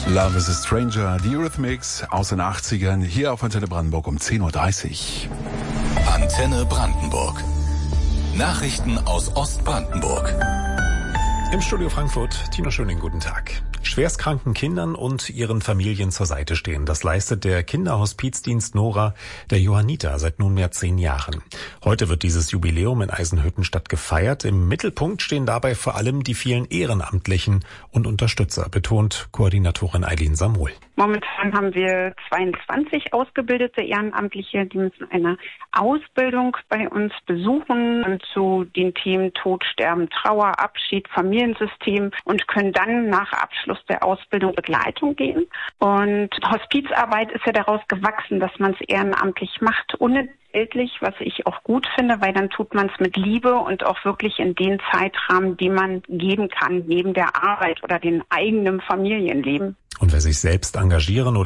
Love is a Stranger, die Eurythmics aus den 80ern, hier auf Antenne Brandenburg um 10.30 Uhr. Antenne Brandenburg. Nachrichten aus Ostbrandenburg. Im Studio Frankfurt, Tino Schöning, guten Tag. Schwerstkranken Kindern und ihren Familien zur Seite stehen. Das leistet der Kinderhospizdienst Nora der Johanniter seit nunmehr 10 Jahren. Heute wird dieses Jubiläum in Eisenhüttenstadt gefeiert. Im Mittelpunkt stehen dabei vor allem die vielen Ehrenamtlichen und Unterstützer, betont Koordinatorin Eileen Samuel. Momentan haben wir 22 ausgebildete Ehrenamtliche, die müssen eine Ausbildung bei uns besuchen zu den Themen Tod, Sterben, Trauer, Abschied, Familiensystem und können dann nach Abschluss der Ausbildung Begleitung gehen. Und Hospizarbeit ist ja daraus gewachsen, dass man es ehrenamtlich macht, unentgeltlich, was ich auch gut finde, weil dann tut man es mit Liebe und auch wirklich in den Zeitrahmen, die man geben kann, neben der Arbeit oder dem eigenen Familienleben. Und wer sich selbst engagieren oder